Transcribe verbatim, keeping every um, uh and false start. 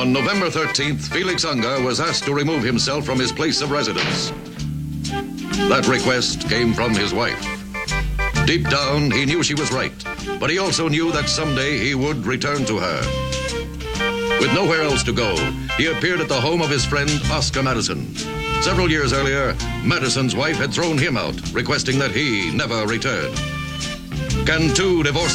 On November thirteenth, Felix Unger was asked to remove himself from his place of residence. That request came from his wife. Deep down, he knew she was right, but he also knew that someday he would return to her. With nowhere else to go, he appeared at the home of his friend Oscar Madison. Several years earlier, Madison's wife had thrown him out, requesting that he never return. Can two divorced